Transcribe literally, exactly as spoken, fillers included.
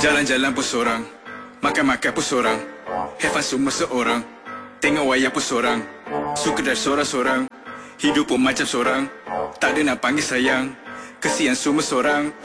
Jalan-jalan pun sorang, makan-makan pun sorang, have fun semua seorang, tengok wayang pun sorang, suka drive sorang-sorang, hidup pun macam sorang, tak ada nak panggil sayang, kesian semua sorang.